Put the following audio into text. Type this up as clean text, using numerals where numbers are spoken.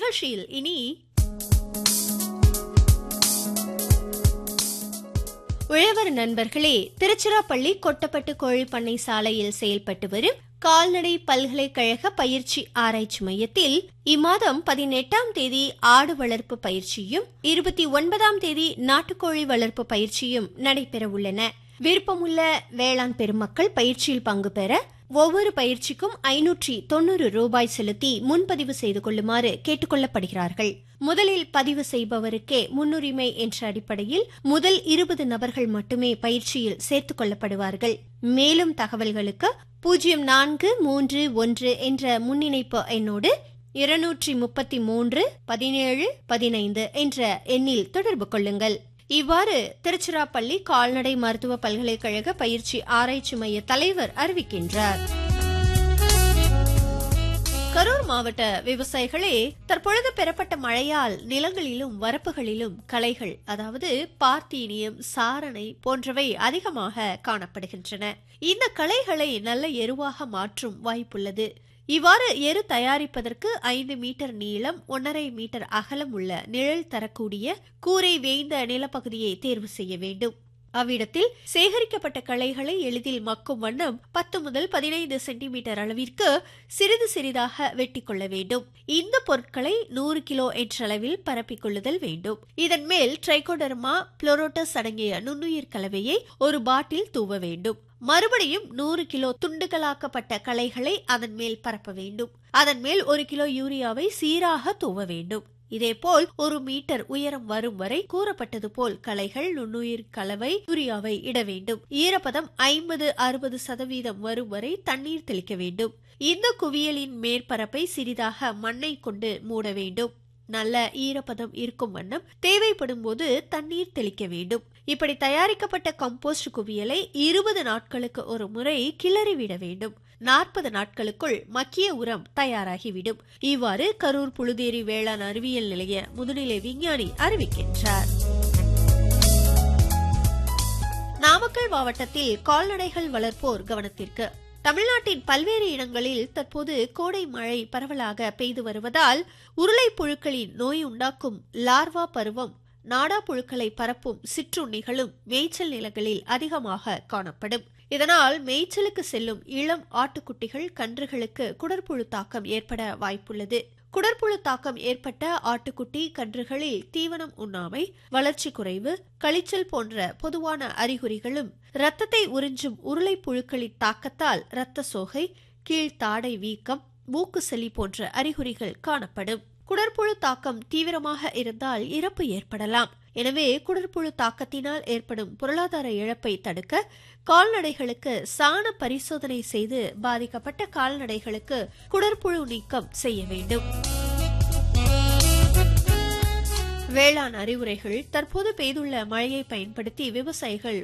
நிகழ்ச்சியில் இனி உழவர் நண்பர்களே, திருச்சிராப்பள்ளி கொட்டப்பட்டு கோழி பண்ணை சாலையில் செயல்பட்டு வரும் கால்நடை பல்கலைக்கழக பயிற்சி ஆராய்ச்சி மையத்தில் இம்மாதம் 18ஆம் தேதி ஆடு வளர்ப்பு பயிற்சியும் 29ஆம் தேதி நாட்டுக்கோழி வளர்ப்பு பயிற்சியும் நடைபெற உள்ளன. விருப்பமுள்ள வேளாண் பெருமக்கள் பயிற்சியில் பங்கு பெற ஒவ்வொரு பயிற்சிக்கும் 590 ரூபாய் செலுத்தி முன்பதிவு செய்து கொள்ளுமாறு கேட்டுக்கொள்ளப்படுகிறார்கள். முதலில் பதிவு செய்பவருக்கே முன்னுரிமை என்ற அடிப்படையில் முதல் 20 நபர்கள் மட்டுமே பயிற்சியில் சேர்த்துக் கொள்ளப்படுவார்கள். மேலும் தகவல்களுக்கு 0431 என்ற முன்னிணைப்பு எண்ணோடு 233 17 15 என்ற எண்ணில் தொடர்பு கொள்ளுங்கள். இவ்வாறு திருச்சிராப்பள்ளி கால்நடை மருத்துவ பல்கலைக்கழக பயிற்சி ஆராய்ச்சி மைய தலைவர் அறிவிக்கின்றார். கரூர் மாவட்ட விவசாயிகளே, தற்பொழுது பெறப்பட்ட மழையால் நிலங்களிலும் வரப்புகளிலும் களைகள், அதாவது பார்த்தீனியம், சாரணை போன்றவை அதிகமாக காணப்படுகின்றன. இந்த களைகளை நல்ல எருவாக மாற்றும் வாய்ப்புள்ளது. இவ்வாறு எரு தயாரிப்பதற்கு 5 மீட்டர் நீளம் 1.5 மீட்டர் அகலம் உள்ள நிழல் தரக்கூடிய கூரை வேய்ந்த நிலப்பகுதியை தேர்வு செய்ய வேண்டும். அவ்விடத்தில் சேகரிக்கப்பட்ட களைகளை எளிதில் மக்கும் வண்ணம் 10 முதல் 15 சென்டிமீட்டர் அளவிற்கு சிறிது சிறிதாக வெட்டி கொள்ள வேண்டும். இந்த பொருட்களை 100 கிலோ என்ற அளவில் பரப்பிக் கொள்ளுதல் வேண்டும். இதன் மேல் ட்ரைகோடர்மா புளோரோட்டஸ் அடங்கிய நுண்ணுயிர் கலவையை ஒரு பாட்டில் தூவ வேண்டும். மறுபடியும் 100 கிலோ துண்டுகளாக்கப்பட்ட களைகளை அதன் மேல் பரப்ப வேண்டும். அதன் மேல் 1 கிலோ யூரியாவை சீராக தூவ வேண்டும். இதேபோல் 1 மீட்டர் உயரம் வரும் வரை கூறப்பட்டது போல் களைகள், நுண்ணுயிர் கலவை, யூரியாவை இட வேண்டும். ஈரப்பதம் 50-60% வரும் வரை தண்ணீர் தெளிக்க வேண்டும். இந்த குவியலின் மேற்பரப்பை சிறிதாக மண்ணை கொண்டு மூட வேண்டும். நல்ல ஈரப்பதம் இருக்கும் வண்ணம் தேவைப்படும் போது தண்ணீர் தெளிக்க வேண்டும். இப்படி தயாரிக்கப்பட்ட கம்போஸ்ட் குவியலை 20 நாட்களுக்கு ஒரு முறை கிளறிவிட வேண்டும். 40 நாட்களுக்குள் மக்கிய உரம் தயாராகிவிடும். இவ்வாறு கரூர் புழுதேரி வேளாண் அறிவியல் நிலைய முதுநிலை விஞ்ஞானி அறிவிக்கின்றார். நாமக்கல் மாவட்டத்தில் கால்நடைகள் வளர்ப்போர் கவனத்திற்கு. தமிழ்நாட்டின் பல்வேறு இடங்களில் தற்போது கோடை மழை பரவலாக பெய்து வருவதால் உருளை புழுக்களின் நோய் உண்டாக்கும் லார்வா பருவம், நாடா புழுக்களை பரப்பும் சிற்றுண்ணிகளும் மேய்ச்சல் நிலங்களில் அதிகமாக காணப்படும். இதனால் மேய்ச்சலுக்கு செல்லும் இளம் ஆட்டுக்குட்டிகள், கன்றுகளுக்கு குடற்புழு தாக்கம் ஏற்பட வாய்ப்புள்ளது. குடற்புழு தாக்கம் ஏற்பட்ட ஆட்டுக்குட்டி கன்றுகளில் தீவனம் உண்ணாமை, வளர்ச்சி குறைவு, கழிச்சல் போன்ற பொதுவான அறிகுறிகளும், இரத்தத்தை உறிஞ்சும் உருளை புழுக்களின் தாக்கத்தால் இரத்த சோகை, கீழ்த்தாடை வீக்கம், மூக்கு சளி போன்ற அறிகுறிகள் காணப்படும். குடற்புழு தாக்கம் தீவிரமாக இருந்தால் இறப்பு ஏற்படலாம். எனவே குடற்புழு தாக்கத்தினால் ஏற்படும் பொருளாதார இழப்பை தடுக்க கால்நடைகளுக்கு சாண பரிசோதனை செய்து பாதிக்கப்பட்ட கால்நடைகளுக்கு குடற்புழு நீக்கம் செய்ய வேண்டும். வேளாண் அறிவுரைகள். தற்போது பெய்துள்ள மழையை பயன்படுத்தி விவசாயிகள்